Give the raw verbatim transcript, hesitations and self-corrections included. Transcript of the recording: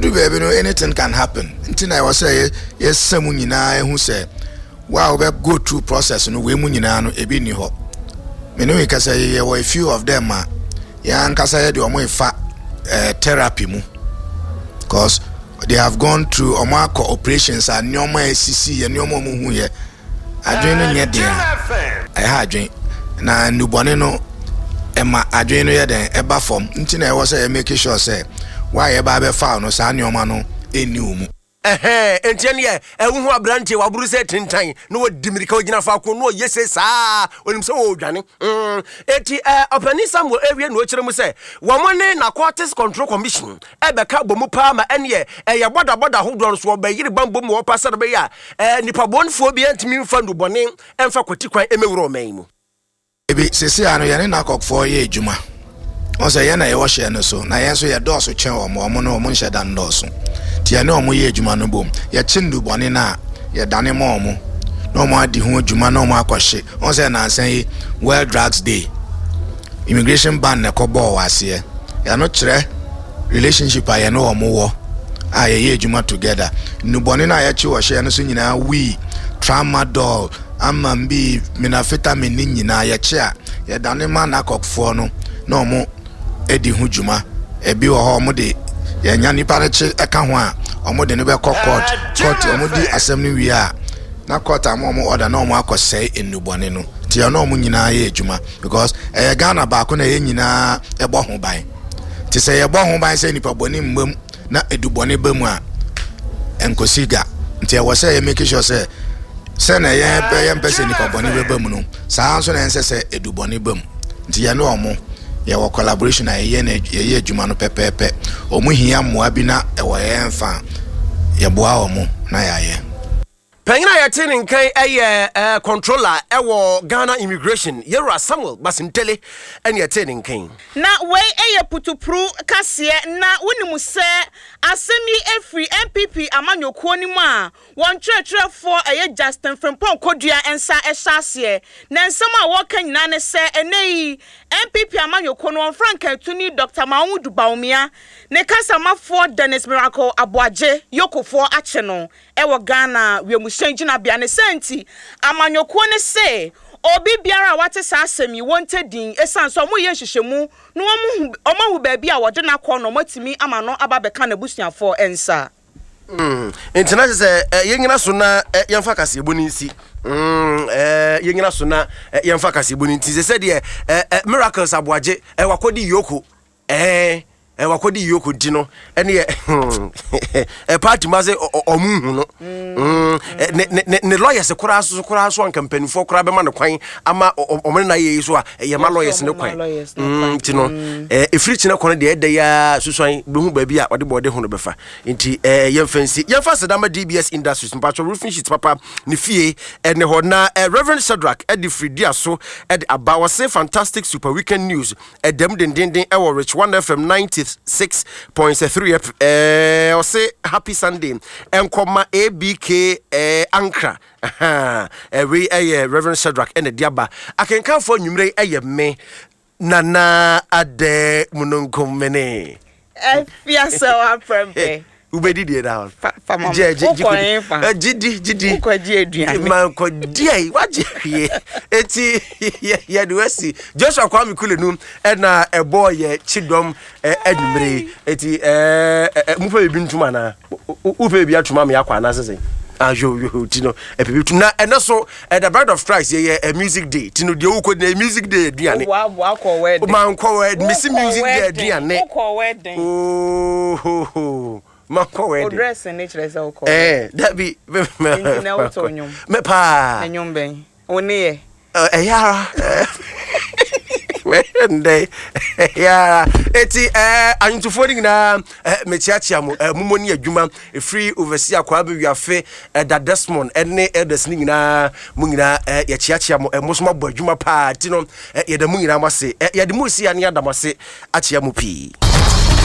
do baby no anything can happen. Until I was say yes some nyina who say wow we go through process no we mu nyina no ebi ni ho. Me no we ka say there were a few of them ah ya nka say de omo ifa therapy mu. Because they have gone through omo operations and nyoma asisi ye nyoma mu hu ye. Adwen no nye dia. I ha adwen na nubone no ema adwen no ye den eba form nti na e wo say make sure say why e ba be foul no sa nyoma no eni umu eh entian ye ehunu abrante waburu se tintan no wadimirika ogina fa ko no yese saa onim se wo dwane mm eti eh opani Samuel ewie no kire mu se wo mo ne na Quarters Control Commission e be ka bomu pa ma ene ye eh boda boda hodo so be yiri bambo mu wo pasa be ya eh nipa bonfo bi antimi mfa ndubone emfa kwati kwan emewuro man mu ebi sese ano ye ne na kokfo ye adwuma on say ye na ye wo hye no so na ye so ye do so chen o mo mo no mo nhye dan do so ti ane o mo ye adwuma no bom ye chindu bone na ye dane mo mo no mo adi hu adwuma no mo akohye on say na ansan yi World Drugs Day immigration ban na ko bo wase ye no kire relationship aye no o mo wo aye ye adwuma together nu bone na ye chi wo hye no so nyina we tramadol amambi minafetamin ni nyina ye chi a ye dane ma na kokfo no no mo edi hu dwuma ebi wo ho mo de ye nya nipa re chi eka ho a omo de no be court court omo di asem ni wi a na court am omo order na omo akosei enubone no ti ya na omo nyina ye adwuma because eh Ghana ba ko na ye nyina ebo ho ban ti se ye bo ho ban se nipa boni mbam na edubone bamu a enkosiga nti e wo se ye make sure say se na ye be ye mpese nipa boni be bamu no saa so na ense se edubone bamu nti ya na omo ye wo collaboration na ye na ye adwuma no pepepe omu hia moa bi na e wo ye mfa ye boa omu na ya ye Pengina ya tinin kai eye uh, controller ewo Ghana Immigration Yera Samuel Basintele en ya tinin kai na we eye putupru kase na wonimu se asemi efri M P P amanyokuo ni mu a won twetwefo eye Justin Frimpong Kodua ensa ehyaase na nsem a wo ka nyina ne se eneyi M P P amanyokuo no Frank Atuni Doctor Mahmoud Baumia ne kasamafo Dennis Miracle Aboaje yokofo ache no ewo Ghana we Shenjina biane senti amanyokuo ne se obi biara wate sa asemi wonte din esan so mo ye hyehyemu no omo omo baabi a wode na kɔ no matimi ama no aba beka na busuafo ensa mm international se yenyina so na yemfa kase eboni nsi mm eh yenyina so na yemfa kase eboni nti se se de Miracles Aboaje e wakodi yoko eh e wakodi yoko dino ene e party maze omu hu no mm ne ne lawyers kura so kura so an company fo kura be ma ne kwan ama omene na ye so a ye ma lawyers ne kwan mm tino e free chine kono de ede ya susuan be hu ba bi a ode bode hu no be fa nti e ye fancy ye fa sedama D B S Industries mpacho roofing sheet papa ne fie ene ho na Reverend Shadrack edi free so edi aba was say fantastic super weekend news edem den den den e wo Rich one F M ninety-six point three eh o say happy Sunday enkoma A B K eh Ankra aha every eh Reverend Shadrack and diaba akenkan for nwumre eh me nana ade munonkom mene eh fiaso aprempe ubedi die down fama jidi jidi ko di aduan man ko die waje hie eti ya do asi Joshua Kwame Kulenu e na e boy ye chidom adumre eti eh mu fa bi ntuma na u fa bi atuma me akwa na sese ajo yo tino e bi tuna ene so the Bride of Christ ye a music day tino de u ko na music day aduane wa wa ko wedding man ko wedding miss music day aduane ko wedding oh ho ho Mako we dress and nature is all called. Eh, that be me me pa. Enyum ben. Oni e. Eh yara. Wende. Ya, eti eh antufo ni na me chiachia mo mumoni adwuma e free overseer kwa be wiafe da Desmond ene elders ni nyina mu nyina ye chiachia mo mosoma bo adwuma pa ti no ye da mu nyina mo se ye de mu si ya ne ya da mo se achia mo pi.